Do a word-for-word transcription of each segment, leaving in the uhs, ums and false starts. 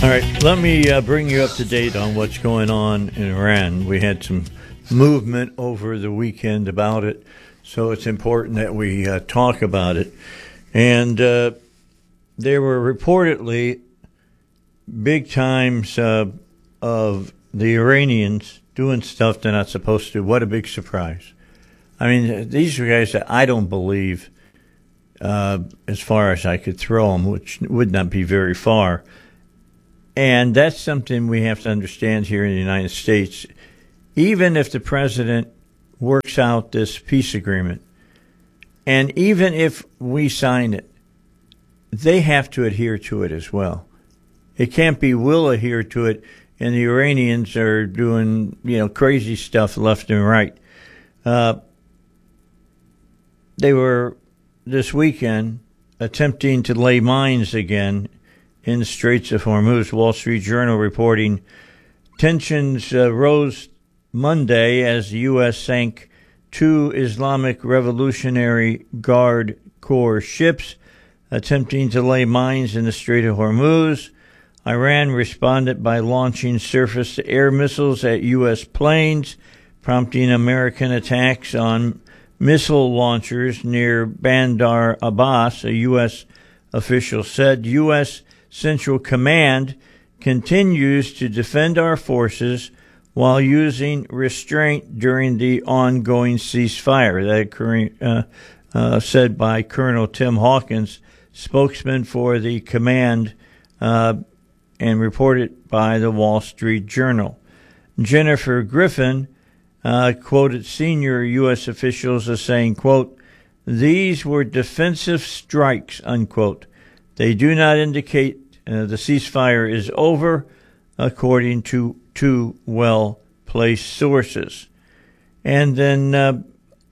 All right, let me uh, bring you up to date on what's going on in Iran. We had some movement over the weekend about it, so it's important that we uh, talk about it. And uh, there were reportedly big times uh, of the Iranians doing stuff they're not supposed to. What a big surprise. I mean, these are guys that I don't believe uh, as far as I could throw them, which would not be very far. And that's something we have to understand here in the United States. Even if the president works out this peace agreement, and even if we sign it, they have to adhere to it as well. It can't be we'll adhere to it, and the Iranians are doing, you know, crazy stuff left and right. Uh, they were, this weekend, attempting to lay mines again in the Straits of Hormuz. Wall Street Journal reporting tensions uh, rose Monday as the U S sank two Islamic Revolutionary Guard Corps ships attempting to lay mines in the Strait of Hormuz. Iran responded by launching surface-to-air missiles at U S planes, prompting American attacks on missile launchers near Bandar Abbas, a U S official said. U S Central Command continues to defend our forces while using restraint during the ongoing ceasefire. That uh, uh, said by Colonel Tim Hawkins, spokesman for the command, uh, and reported by the Wall Street Journal. Jennifer Griffin uh, quoted senior U S officials as saying, quote, "These were defensive strikes," unquote. They do not indicate uh, the ceasefire is over, according to two well-placed sources. And then uh,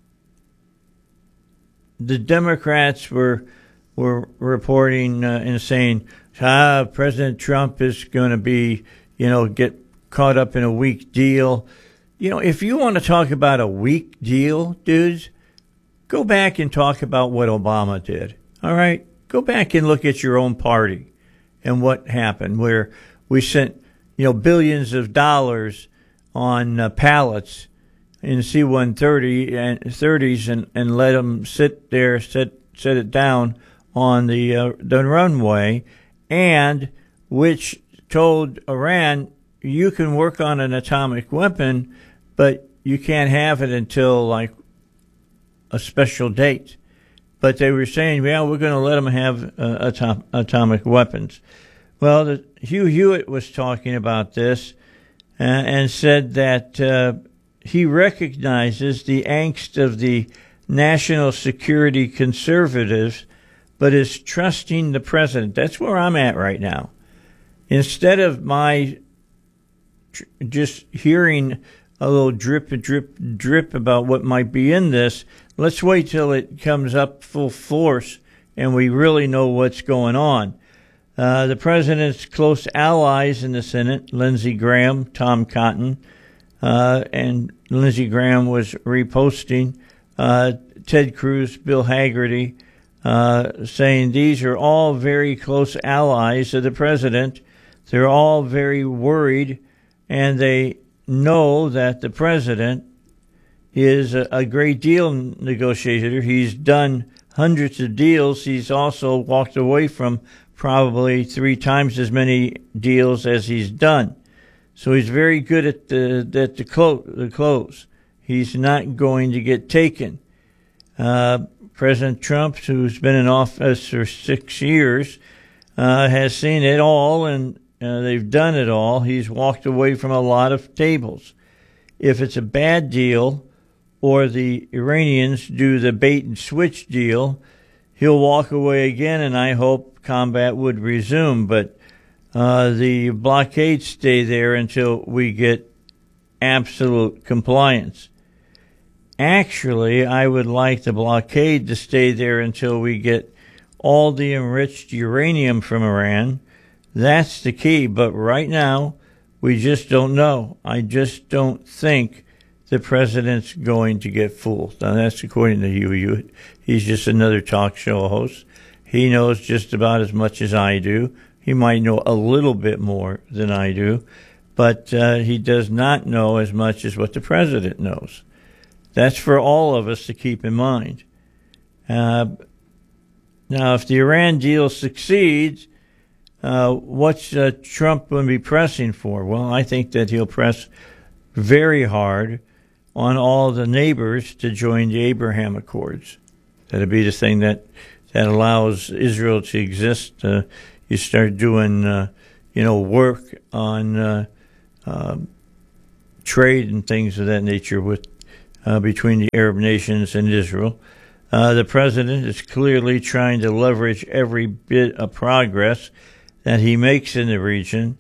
the Democrats were were reporting uh, and saying, ah, President Trump is going to be, you know, get caught up in a weak deal. You know, if you want to talk about a weak deal, dudes, go back and talk about what Obama did. All right? Go back and look at your own party and what happened, where we sent, you know, billions of dollars on uh, pallets in C one thirty and thirties and, and let them sit there, set set it down on the uh, the runway, and which told Iran, you can work on an atomic weapon, but you can't have it until like a special date. But they were saying, yeah, we're going to let them have uh, atom- atomic weapons. Well, the, Hugh Hewitt was talking about this uh, and said that uh, he recognizes the angst of the national security conservatives, but is trusting the president. That's where I'm at right now. Instead of my tr- just hearing a little drip, drip, drip about what might be in this, let's wait till it comes up full force and we really know what's going on. Uh, the president's close allies in the Senate, Lindsey Graham, Tom Cotton, uh, and Lindsey Graham was reposting uh, Ted Cruz, Bill Hagerty, uh, saying these are all very close allies of the president. They're all very worried, and they know that the president is a, a great deal negotiator. He's done hundreds of deals. He's also walked away from probably three times as many deals as he's done. So he's very good at the at the, clo- the close. He's not going to get taken. Uh, President Trump, who's been in office for six years, uh, has seen it all, and uh, they've done it all. He's walked away from a lot of tables. If it's a bad deal, or the Iranians do the bait and switch deal, he'll walk away again, and I hope combat would resume. But uh, the blockades stay there until we get absolute compliance. Actually, I would like the blockade to stay there until we get all the enriched uranium from Iran. That's the key. But right now, we just don't know. I just don't think the president's going to get fooled. Now, that's according to Hugh Hewitt. He's just another talk show host. He knows just about as much as I do. he might know a little bit more than I do, but uh, he does not know as much as what the president knows. That's for all of us to keep in mind. Uh, now, if the Iran deal succeeds, uh, what's uh, Trump going to be pressing for? Well, I think that he'll press very hard on all the neighbors to join the Abraham Accords. That'll be the thing that, that allows Israel to exist. Uh, you start doing, uh, you know, work on uh, uh, trade and things of that nature with uh, between the Arab nations and Israel. Uh, the president is clearly trying to leverage every bit of progress that he makes in the region.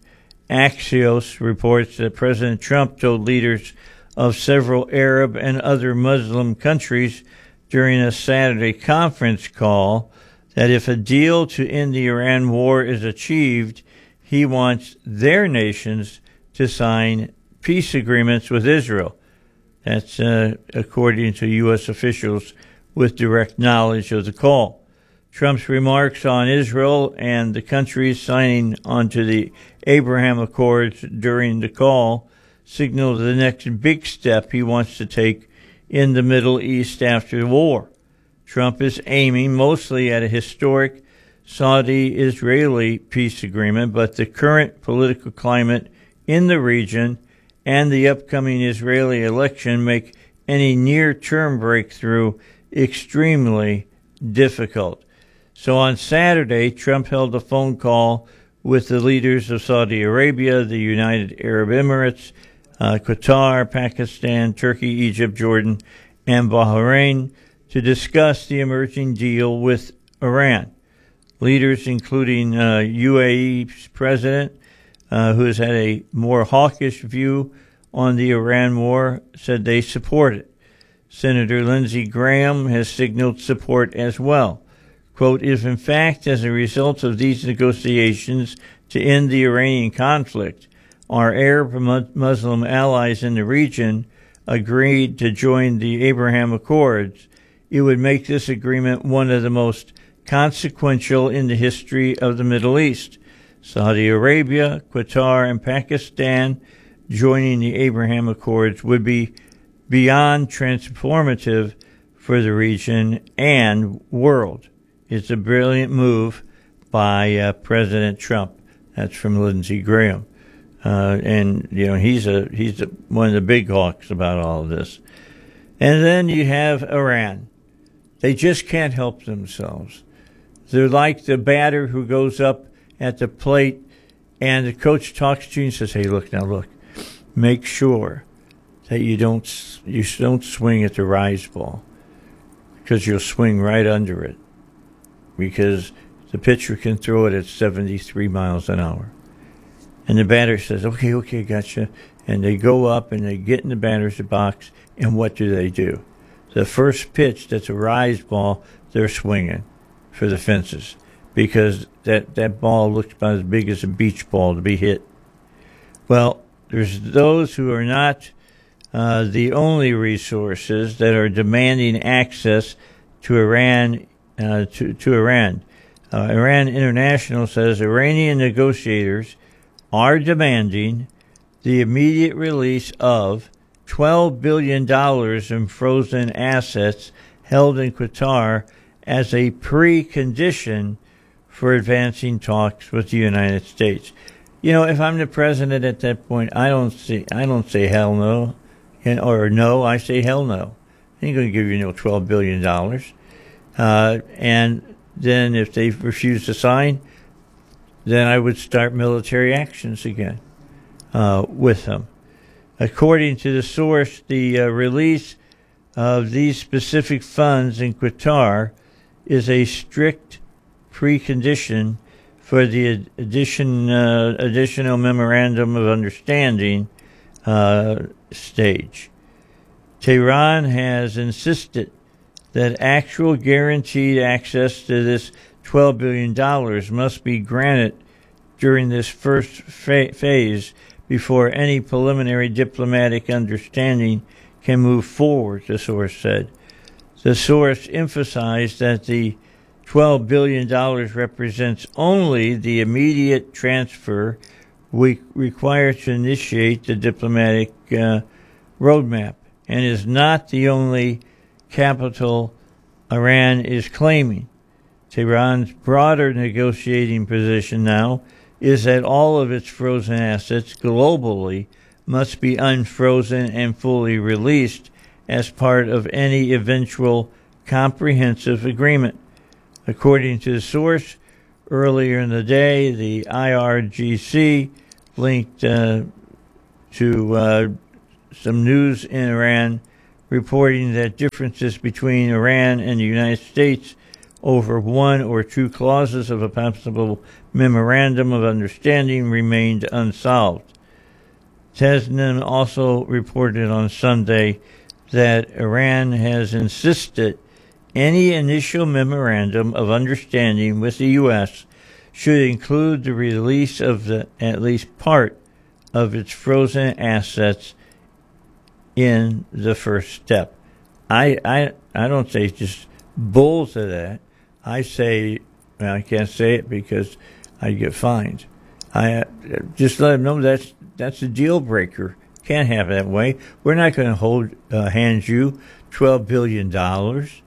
Axios reports that President Trump told leaders of several Arab and other Muslim countries during a Saturday conference call that if a deal to end the Iran war is achieved, he wants their nations to sign peace agreements with Israel. That's uh, according to U S officials with direct knowledge of the call. Trump's remarks on Israel and the countries signing onto the Abraham Accords during the call signal the next big step he wants to take in the Middle East after the war. Trump is aiming mostly at a historic Saudi-Israeli peace agreement, but the current political climate in the region and the upcoming Israeli election make any near-term breakthrough extremely difficult. So on Saturday, Trump held a phone call with the leaders of Saudi Arabia, the United Arab Emirates, uh, Qatar, Pakistan, Turkey, Egypt, Jordan, and Bahrain to discuss the emerging deal with Iran. Leaders including uh, U A E's president, uh, who has had a more hawkish view on the Iran war, said they support it. Senator Lindsey Graham has signaled support as well. Quote, if in fact, as a result of these negotiations to end the Iranian conflict, our Arab Muslim allies in the region agreed to join the Abraham Accords, it would make this agreement one of the most consequential in the history of the Middle East. Saudi Arabia, Qatar, and Pakistan joining the Abraham Accords would be beyond transformative for the region and world. It's a brilliant move by uh, President Trump. That's from Lindsey Graham. Uh, and, you know, he's a he's a, one of the big hawks about all of this. And then you have Iran. They just can't help themselves. They're like the batter who goes up at the plate and the coach talks to you and says, hey, look, now look, make sure that you don't you don't swing at the rise ball because you'll swing right under it because the pitcher can throw it at seventy-three miles an hour. And the batter says, okay, okay, gotcha. And they go up and they get in the batter's box, and what do they do? The first pitch that's a rise ball, they're swinging for the fences because that, that ball looks about as big as a beach ball to be hit. Well, there's those who are not uh, the only resources that are demanding access to Iran. Uh, to, to Iran. Uh, Iran International says Iranian negotiators are demanding the immediate release of twelve billion dollars in frozen assets held in Qatar as a precondition for advancing talks with the United States. You know, if I'm the president at that point, I don't see, I don't say hell no, or no, I say hell no. I ain't going to give you no twelve billion dollars. Uh, and then if they refuse to sign, then I would start military actions again uh, with them. According to the source, the uh, release of these specific funds in Qatar is a strict precondition for the addition, uh, additional memorandum of understanding uh, stage. Tehran has insisted that actual guaranteed access to this twelve billion dollars must be granted during this first fa- phase before any preliminary diplomatic understanding can move forward, the source said. The source emphasized that the twelve billion dollars represents only the immediate transfer we require to initiate the diplomatic uh, roadmap, and is not the only capital Iran is claiming. Tehran's broader negotiating position now is that all of its frozen assets globally must be unfrozen and fully released as part of any eventual comprehensive agreement. According to the source, earlier in the day, the I R G C linked uh, to uh, some news in Iran reporting that differences between Iran and the United States over one or two clauses of a possible memorandum of understanding remained unsolved. Tasnim also reported on Sunday that Iran has insisted any initial memorandum of understanding with the U S should include the release of the, at least part of its frozen assets in the first step. I I I don't say just bull to that. I say, well, I can't say it because I get fined. I uh, just let them know that's that's a deal breaker. Can't have it that way. We're not going to hold uh, hand you twelve billion dollars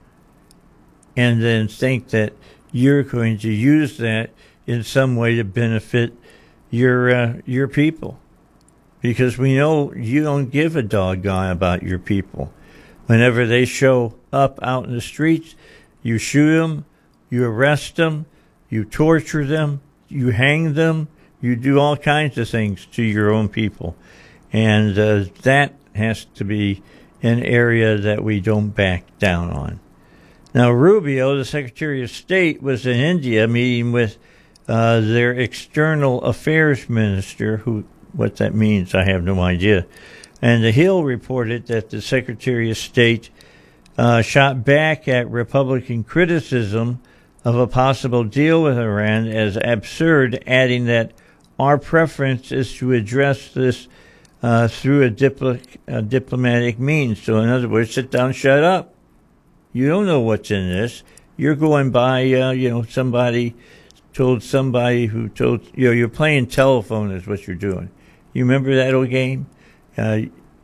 and then think that you're going to use that in some way to benefit your uh, your people, because we know you don't give a doggone about your people. Whenever they show up out in the streets, you shoot them, you arrest them, you torture them, you hang them, you do all kinds of things to your own people. And uh, that has to be an area that we don't back down on. Now, Rubio, the Secretary of State, was in India meeting with uh, their external affairs minister, who what that means, I have no idea. And the Hill reported that the Secretary of State uh, shot back at Republican criticism of a possible deal with Iran as absurd, adding that our preference is to address this uh, through a, dipl- a diplomatic means. So, in other words, sit down, shut up. You don't know what's in this. You're going by, uh, you know, somebody told somebody who told, you know, you're playing telephone is what you're doing. You remember that old game? Uh,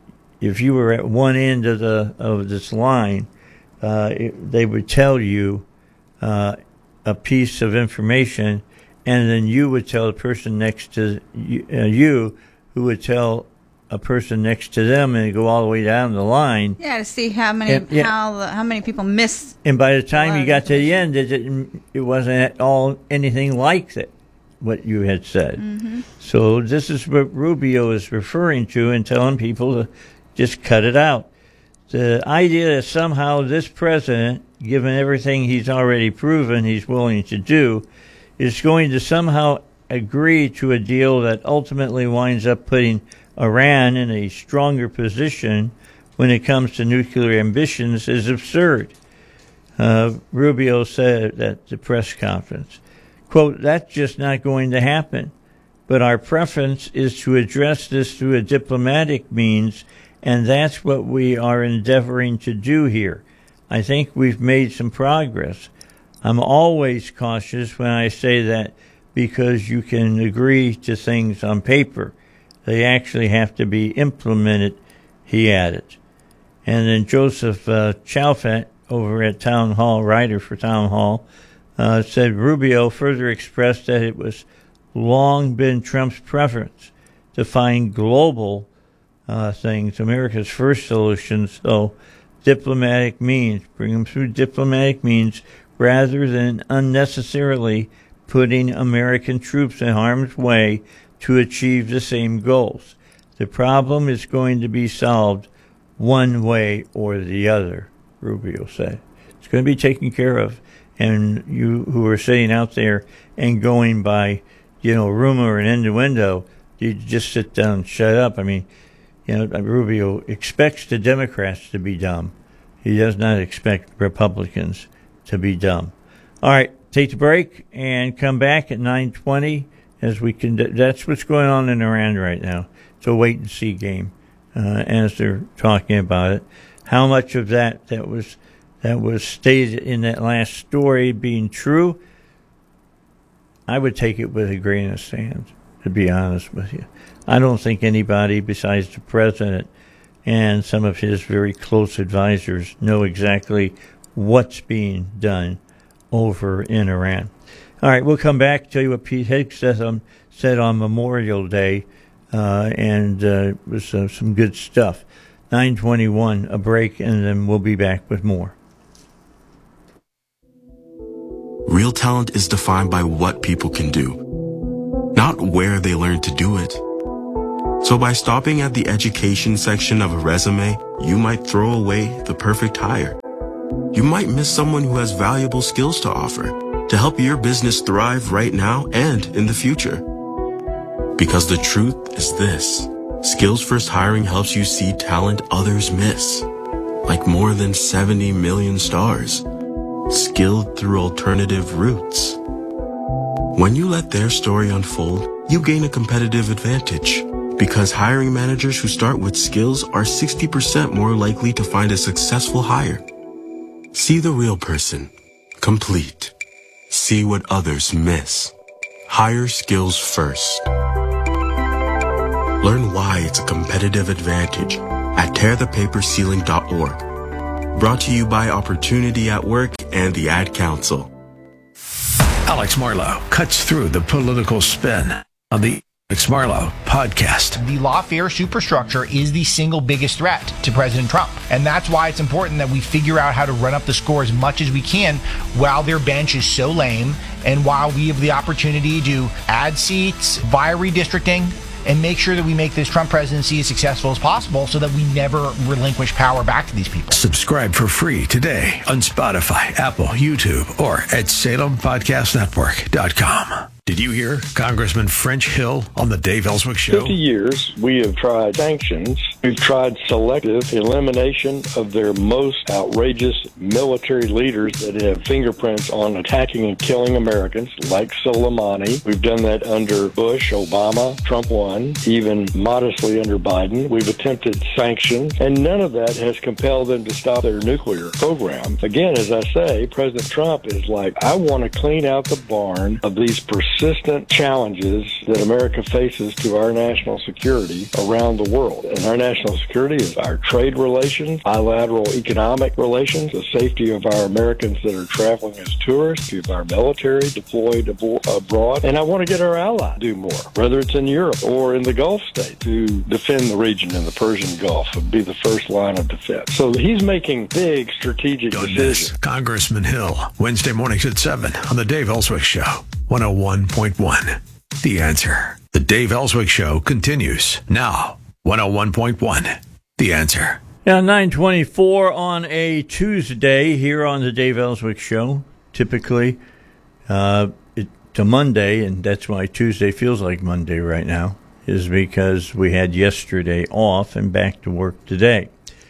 if you were at one end of the of this line, uh, it, they would tell you uh, a piece of information, and then you would tell the person next to you, uh, you who would tell a person next to them, and go all the way down the line. Yeah, to see how many and, yeah. how how many people miss. And by the time you got to the end, it didn't, it wasn't at all anything like that, what you had said. Mm-hmm. So this is what Rubio is referring to and telling people to just cut it out. The idea that somehow this president, given everything he's already proven he's willing to do, is going to somehow agree to a deal that ultimately winds up putting Iran in a stronger position when it comes to nuclear ambitions is absurd. Uh, Rubio said at the press conference, quote, "That's just not going to happen. But our preference is to address this through a diplomatic means, and that's what we are endeavoring to do here. I think we've made some progress. I'm always cautious when I say that because you can agree to things on paper. They actually have to be implemented," he added. And then Joseph uh, Chalfant, over at Town Hall, writer for Town Hall, uh, said Rubio further expressed that it was long been Trump's preference to find global uh, things, America's first solutions, so diplomatic means, bring them through diplomatic means rather than unnecessarily putting American troops in harm's way to achieve the same goals. The problem is going to be solved one way or the other, Rubio said. It's going to be taken care of. And you who are sitting out there and going by, you know, rumor and innuendo, you just sit down and shut up. I mean, you know, Rubio expects the Democrats to be dumb. He does not expect Republicans to be dumb. All right, take the break and come back at nine twenty as we can. That's what's going on in Iran right now. It's a wait-and-see game uh, as they're talking about it. How much of that that was that was stated in that last story being true, I would take it with a grain of sand, to be honest with you. I don't think anybody besides the president and some of his very close advisors know exactly what's being done over in Iran. All right, we'll come back, tell you what Pete Higgs said on, said on Memorial Day, uh, and uh, it was uh, some good stuff. nine twenty-one, a break, and then we'll be back with more. Real talent is defined by what people can do, not where they learn to do it. So by stopping at the education section of a resume, you might throw away the perfect hire. You might miss someone who has valuable skills to offer to help your business thrive right now and in the future. Because the truth is this: Skills First Hiring helps you see talent others miss, like more than seventy million stars, skilled through alternative routes. When you let their story unfold, you gain a competitive advantage, because hiring managers who start with skills are sixty percent more likely to find a successful hire. See the real person, complete. See what others miss. Hire skills first. Learn why it's a competitive advantage at tear the paper ceiling dot org. Brought to you by Opportunity at Work and the Ad Council. Alex Marlow cuts through the political spin on the Alex Marlow podcast. The lawfare superstructure is the single biggest threat to President Trump. And that's why it's important that we figure out how to run up the score as much as we can while their bench is so lame, and while we have the opportunity to add seats via redistricting and make sure that we make this Trump presidency as successful as possible so that we never relinquish power back to these people. Subscribe for free today on Spotify, Apple, YouTube, or at Salem Podcast Network dot com. Did you hear Congressman French Hill on the Dave Ellswick Show? fifty years, we have tried sanctions. We've tried selective elimination of their most outrageous military leaders that have fingerprints on attacking and killing Americans, like Soleimani. We've done that under Bush, Obama, Trump one, even modestly under Biden. We've attempted sanctions, and none of that has compelled them to stop their nuclear program. Again, as I say, President Trump is like, I want to clean out the barn of these persistent challenges that America faces to our national security around the world. And our national security is our trade relations, bilateral economic relations, the safety of our Americans that are traveling as tourists, of our military deployed abroad. And I want to get our allies to do more, whether it's in Europe or in the Gulf states, to defend the region in the Persian Gulf and be the first line of defense. So he's making big strategic Don't decisions. miss Congressman Hill, Wednesday mornings at seven on the Dave Ellswick Show, one oh one point one. The Answer. The Dave Ellswick Show continues now. one oh one point one. The Answer. Now, nine twenty-four on a Tuesday here on the Dave Ellswick Show. Typically, uh, it's a Monday, and that's why Tuesday feels like Monday right now, is because we had yesterday off and back to work today.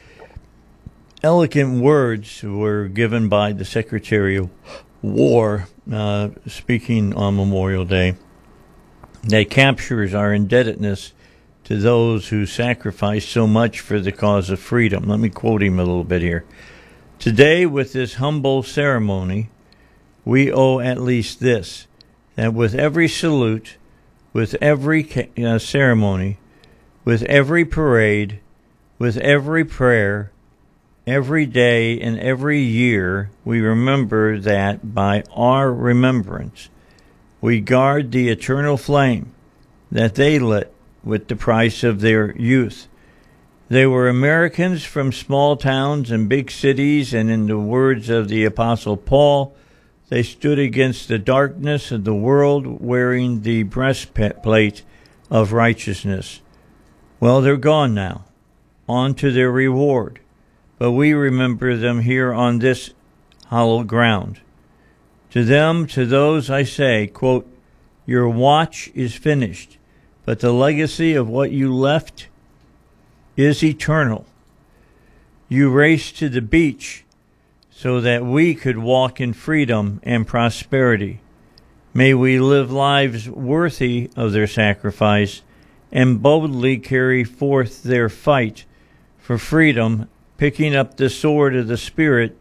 Elegant words were given by the Secretary of War, uh, speaking on Memorial Day, that captures our indebtedness to those who sacrificed so much for the cause of freedom. Let me quote him a little bit here. Today, with this humble ceremony, we owe at least this, that with every salute, with every uh, ceremony, with every parade, with every prayer, every day and every year, we remember that by our remembrance, we guard the eternal flame that they lit with the price of their youth. They were Americans from small towns and big cities, and in the words of the Apostle Paul, they stood against the darkness of the world wearing the breastplate of righteousness. Well, they're gone now, on to their reward. But we remember them here on this hallowed ground. To them, to those I say, quote, your watch is finished, but the legacy of what you left is eternal. You raced to the beach so that we could walk in freedom and prosperity. May we live lives worthy of their sacrifice and boldly carry forth their fight for freedom, picking up the sword of the Spirit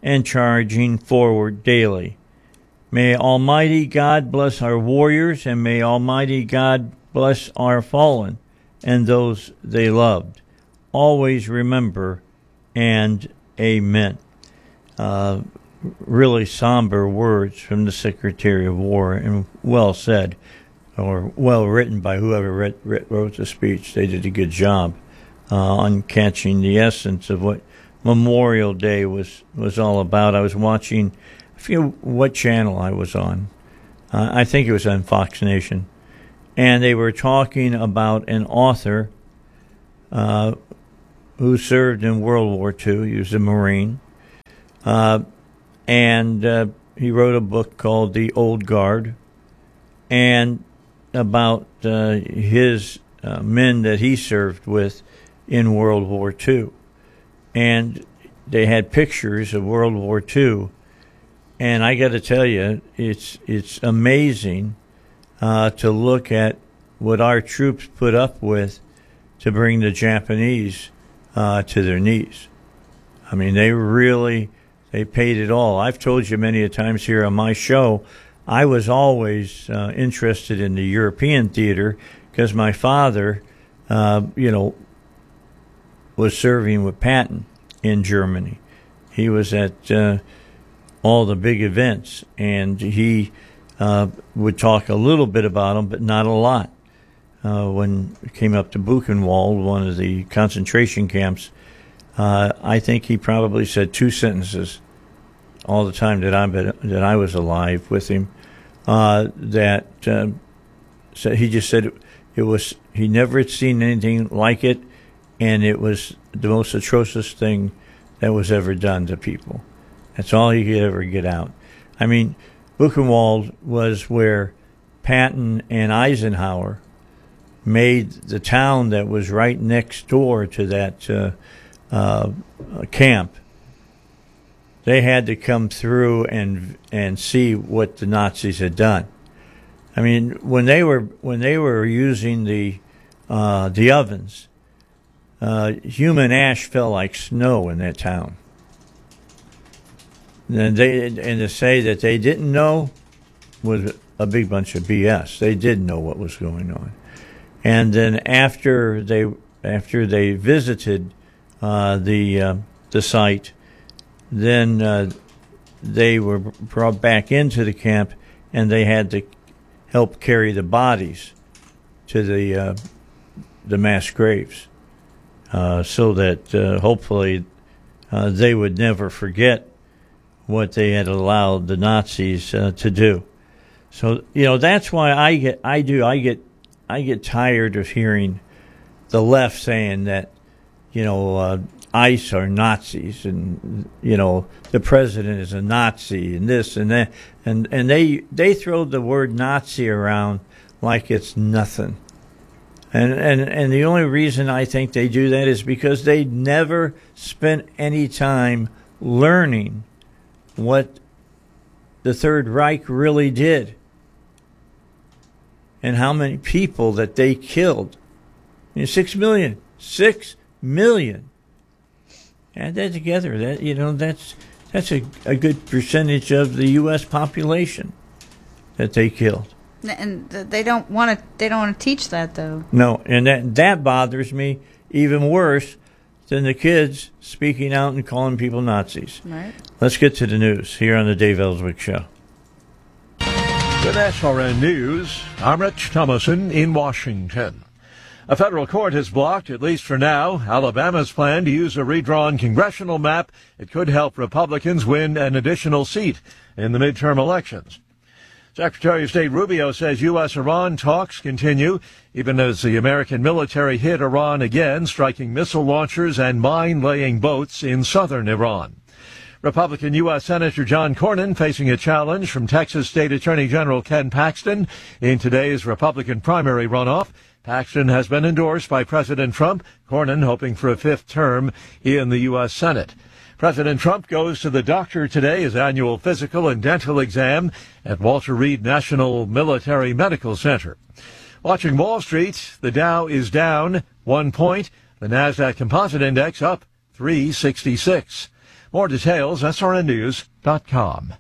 and charging forward daily. May Almighty God bless our warriors, and may Almighty God bless our fallen and those they loved. Always remember, and amen. Uh, really somber words from the Secretary of War, and well said, or well written by whoever writ, writ, wrote the speech. They did a good job uh, on catching the essence of what Memorial Day was, was all about. I was watching, I forget what channel I was on. Uh, I think it was on Fox Nation. And they were talking about an author uh, who served in World War Two. He was a Marine. Uh, and uh, he wrote a book called The Old Guard, and about uh, his uh, men that he served with in World War Two. And they had pictures of World War Two. And I got to tell you, it's it's amazing uh, to look at what our troops put up with to bring the Japanese uh, to their knees. I mean, they really, they paid it all. I've told you many a times here on my show, I was always uh, interested in the European theater because my father, uh, you know, was serving with Patton in Germany. He was at uh, all the big events, and he uh, would talk a little bit about them, but not a lot. Uh, when it came up to Buchenwald, one of the concentration camps, uh, I think he probably said two sentences all the time that I that I was alive with him. Uh, that uh, so he just said it, it was he never had seen anything like it, and it was the most atrocious thing that was ever done to people. That's all he could ever get out. I mean, Buchenwald was where Patton and Eisenhower made the town that was right next door to that uh, uh, camp. They had to come through and and see what the Nazis had done. I mean, when they were when they were using the uh, the ovens, uh, human ash fell like snow in that town. And they and to say that they didn't know was a big bunch of B S. They did know what was going on. And then after they after they visited uh, the uh, the site, then uh, they were brought back into the camp, and they had to help carry the bodies to the uh, the mass graves, uh, so that uh, hopefully uh, they would never forget what they had allowed the Nazis uh, to do. So you know that's why I get I do I get. I get tired of hearing the left saying that, you know, uh, ICE are Nazis, and you know the president is a Nazi, and this and that, and and they they throw the word Nazi around like it's nothing. And and and the only reason I think they do that is because they never spent any time learning what the Third Reich really did, and how many people that they killed. You know, six million. Six million. Add that together. That you know, that's that's a, a good percentage of the U S population that they killed. And they don't want to. They don't want to teach that, though. No, and that that bothers me even worse than the kids speaking out and calling people Nazis. Right. Let's get to the news here on the Dave Ellswick Show. With S R N News, I'm Rich Thomason in Washington. A federal court has blocked, at least for now, Alabama's plan to use a redrawn congressional map. It could help Republicans win an additional seat in the midterm elections. Secretary of State Rubio says U S Iran talks continue, even as the American military hit Iran again, striking missile launchers and mine-laying boats in southern Iran. Republican U S Senator John Cornyn facing a challenge from Texas State Attorney General Ken Paxton in today's Republican primary runoff. Paxton has been endorsed by President Trump, Cornyn hoping for a fifth term in the U S Senate. President Trump goes to the doctor today, his annual physical and dental exam at Walter Reed National Military Medical Center. Watching Wall Street, the Dow is down one point, the NASDAQ Composite Index up three sixty-six. More details, S R N news dot com.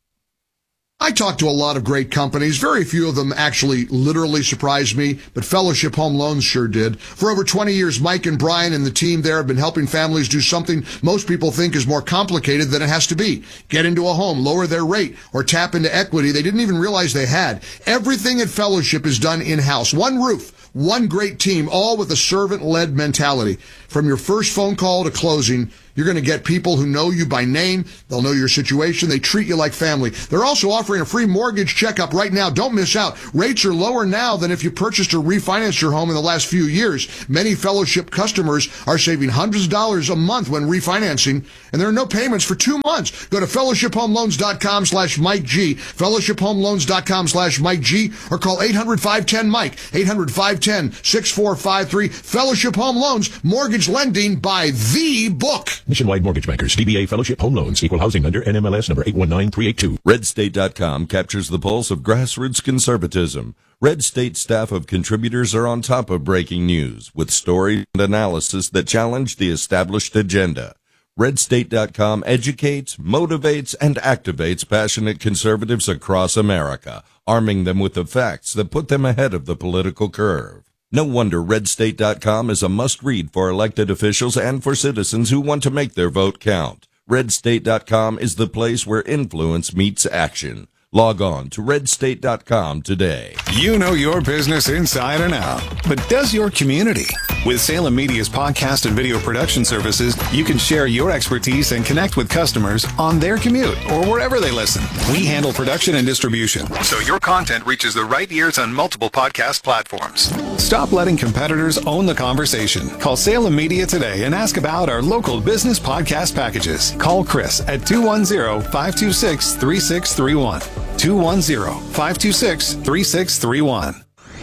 I talked to a lot of great companies. Very few of them actually literally surprised me, but Fellowship Home Loans sure did. For over twenty years, Mike and Brian and the team there have been helping families do something most people think is more complicated than it has to be. Get into a home, lower their rate, or tap into equity they didn't even realize they had. Everything at Fellowship is done in-house. One roof, one great team, all with a servant-led mentality. From your first phone call to closing, you're going to get people who know you by name. They'll know your situation. They treat you like family. They're also offering a free mortgage checkup right now. Don't miss out. Rates are lower now than if you purchased or refinanced your home in the last few years. Many Fellowship customers are saving hundreds of dollars a month when refinancing, and there are no payments for two months. Go to fellowship home loans dot com slash Mike G, fellowship home loans dot com slash Mike G, or call eight hundred, five one zero, Mike, eight hundred, five one zero, six four five three. Fellowship Home Loans, mortgage lending by the book. Nationwide Mortgage Bankers, D B A Fellowship Home Loans, Equal Housing Lender, N M L S number eight one nine three eight two. red state dot com captures the pulse of grassroots conservatism. Red State staff of contributors are on top of breaking news with stories and analysis that challenge the established agenda. red state dot com educates, motivates, and activates passionate conservatives across America, arming them with the facts that put them ahead of the political curve. No wonder red state dot com is a must-read for elected officials and for citizens who want to make their vote count. red state dot com is the place where influence meets action. Log on to red state dot com today. You know your business inside and out, but does your community? With Salem Media's podcast and video production services, you can share your expertise and connect with customers on their commute or wherever they listen. We handle production and distribution, so your content reaches the right ears on multiple podcast platforms. Stop letting competitors own the conversation. Call Salem Media today and ask about our local business podcast packages. Call Chris at two one zero, five two six, three six three one. two one zero, five two six, three six three one.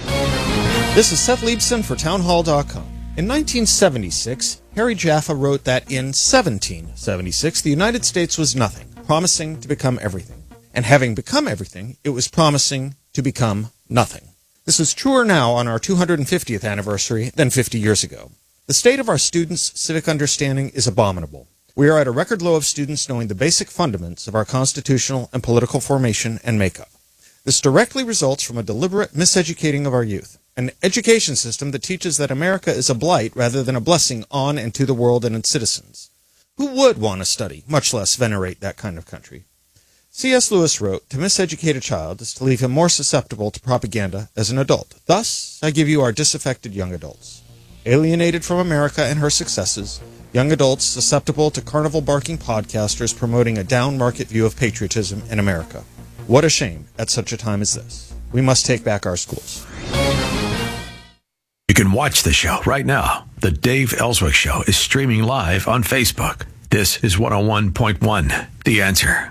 This is Seth Liebson for townhall dot com. In nineteen seventy-six, Harry Jaffa wrote that in seventeen seventy-six, the United States was nothing, promising to become everything. And having become everything, it was promising to become nothing. This is truer now on our two hundred fiftieth anniversary than fifty years ago. The state of our students' civic understanding is abominable. We are at a record low of students knowing the basic fundaments of our constitutional and political formation and makeup. This directly results from a deliberate miseducating of our youth, an education system that teaches that America is a blight rather than a blessing on and to the world and its citizens. Who would want to study, much less venerate that kind of country? C S Lewis wrote, "To miseducate a child is to leave him more susceptible to propaganda as an adult. Thus, I give you our disaffected young adults. Alienated from America and her successes, young adults susceptible to carnival-barking podcasters promoting a down-market view of patriotism in America. What a shame at such a time as this. We must take back our schools." You can watch the show right now. The Dave Ellswick Show is streaming live on Facebook. This is one oh one point one, The Answer.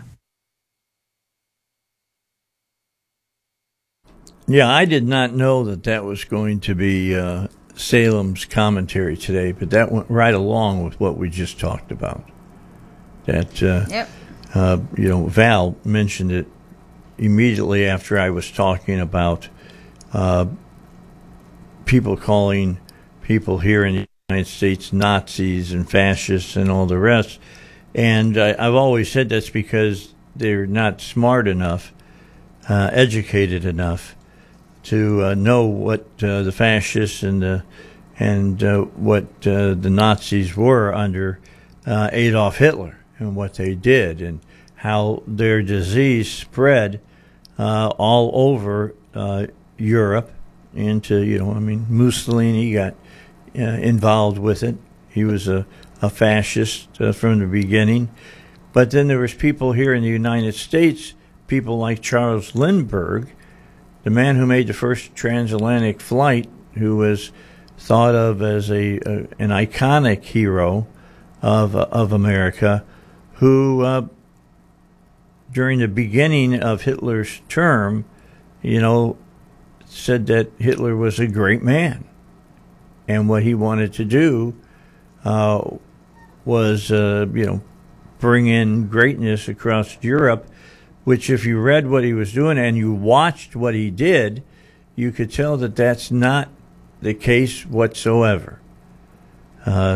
Yeah, I did not know that that was going to be uh, Salem's commentary today, but that went right along with what we just talked about. That, uh, yep. uh, you know, Val mentioned it immediately after I was talking about uh, people calling people here in the United States Nazis and fascists and all the rest. And I, I've always said that's because they're not smart enough, uh, educated enough to uh, know what uh, the fascists and the and uh, what uh, the Nazis were under uh, Adolf Hitler and what they did and how their disease spread uh, all over uh, Europe into, you know, I mean, Mussolini got uh, involved with it. He was a, a fascist uh, from the beginning. But then there was people here in the United States, people like Charles Lindbergh, the man who made the first transatlantic flight, who was thought of as a, a an iconic hero of of America, who uh, during the beginning of Hitler's term, you know, said that Hitler was a great man, and what he wanted to do uh, was, uh, you know, bring in greatness across Europe. Which, if you read what he was doing and you watched what he did, you could tell that that's not the case whatsoever. Uh,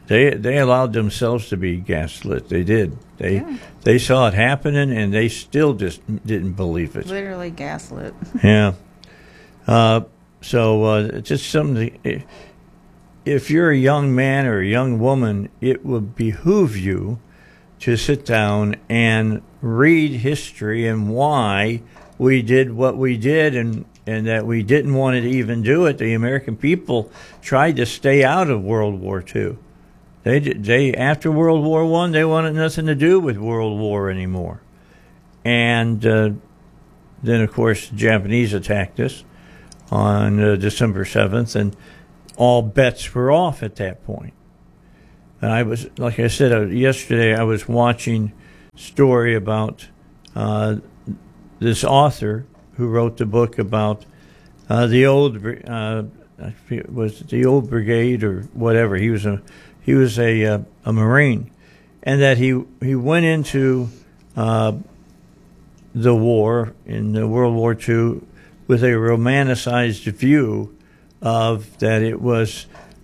They they allowed themselves to be gaslit. They did. They Yeah. they saw it happening, and they still just didn't believe it. Literally gaslit. Yeah. Uh, so uh, just something. To, if you're a young man or a young woman, it would behoove you to sit down and read history and why we did what we did, and, and that we didn't want to even do it. The American people tried to stay out of World War Two. They they after World War One, they wanted nothing to do with World War anymore. And uh, then, of course, the Japanese attacked us on uh, December seventh, and all bets were off at that point. And I was, like I said, uh, yesterday I was watching a story about uh, this author who wrote the book about uh, the old, uh, I forget, was it the old brigade or whatever. He was a he was a uh, a Marine, and that he he went into uh, the war in uh, World War Two with a romanticized view of that it was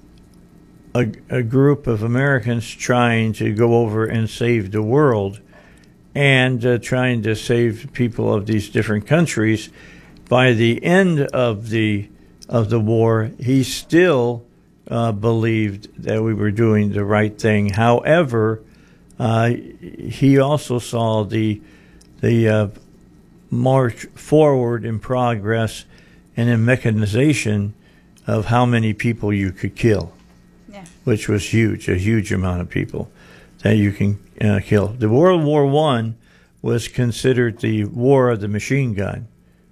a, a group of Americans trying to go over and save the world, and uh, trying to save people of these different countries. By the end of the of the war, he still uh, believed that we were doing the right thing. However, uh, he also saw the the uh, march forward in progress and in mechanization of how many people you could kill, yeah. which was huge, a huge amount of people that you can uh, kill. The World War One was considered the war of the machine gun.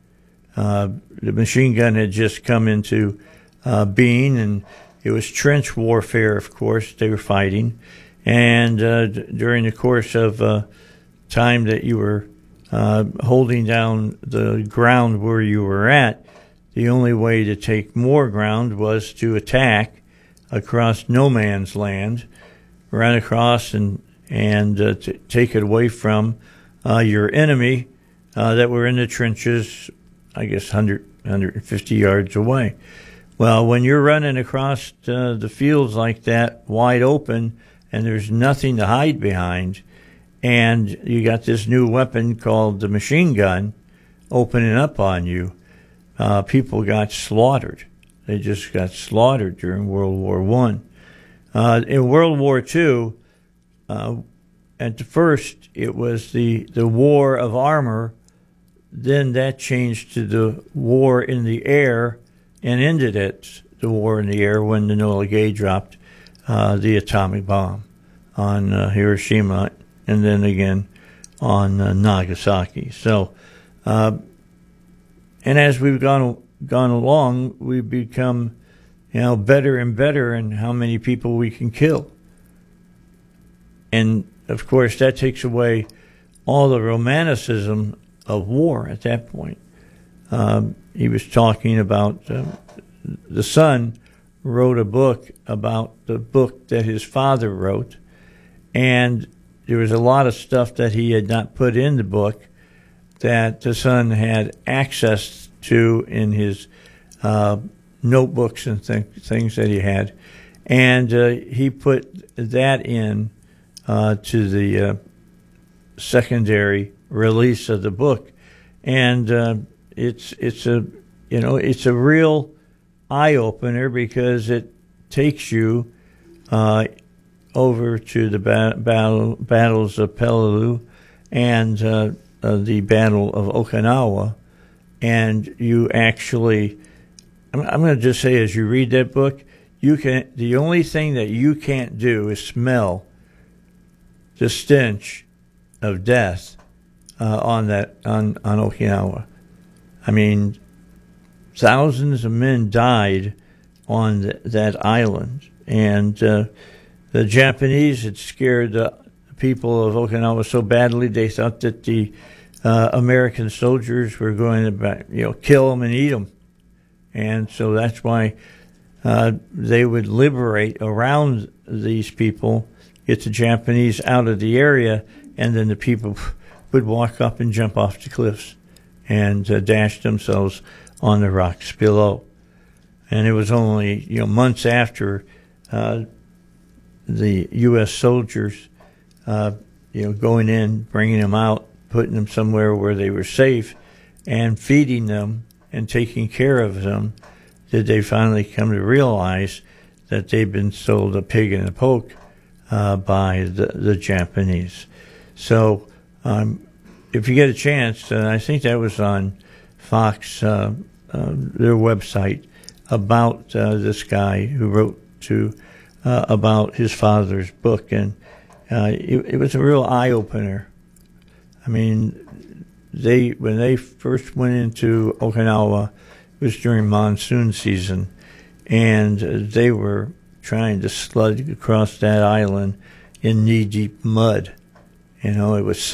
Uh, the machine gun had just come into uh, being, and it was trench warfare, of course, they were fighting. And uh, d- during the course of uh, time that you were uh, holding down the ground where you were at, the only way to take more ground was to attack across no man's land, run across and, and uh, t- take it away from uh, your enemy uh, that were in the trenches, I guess, one hundred, one hundred fifty yards away. Well, when you're running across uh, the fields like that, wide open, and there's nothing to hide behind, and you got this new weapon called the machine gun opening up on you, uh, people got slaughtered. They just got slaughtered during World War One. Uh, in World War Two, uh, at the first, it was the, the war of armor. Then that changed to the war in the air, and ended at the war in the air when Enola Gay dropped uh, the atomic bomb on uh, Hiroshima, and then again on uh, Nagasaki. So, uh, and as we've gone gone along, we've become, you know, better and better in how many people we can kill. And of course, that takes away all the romanticism of war at that point. Um, he was talking about um, the son wrote a book about the book that his father wrote, and there was a lot of stuff that he had not put in the book that the son had access to in his uh, notebooks and th- things that he had, and uh, he put that in uh, to the uh, secondary release of the book, and uh, it's it's a you know it's a real eye opener, because it takes you uh, over to the ba- battle battles of Peleliu and uh, uh, the Battle of Okinawa, and you actually I'm, I'm going to just say, as you read that book, you can the only thing that you can't do is smell the stench of death Uh, on that on, on Okinawa. I mean, thousands of men died on th- that island, and uh, the Japanese had scared the people of Okinawa so badly they thought that the uh, American soldiers were going to, you know, kill them and eat them, and so that's why uh, they would liberate around these people, get the Japanese out of the area, and then the people would walk up and jump off the cliffs and uh, dash themselves on the rocks below. And it was only, you know, months after uh, the U S soldiers, uh, you know, going in, bringing them out, putting them somewhere where they were safe, and feeding them and taking care of them, did they finally come to realize that they've been sold a pig in a poke uh, by the, the Japanese. So um, if you get a chance, and I think that was on Fox, uh, uh, their website, about uh, this guy who wrote to uh, about his father's book, and uh, it, it was a real eye-opener. I mean, they when they first went into Okinawa, it was during monsoon season, and they were trying to slug across that island in knee-deep mud. You know, it was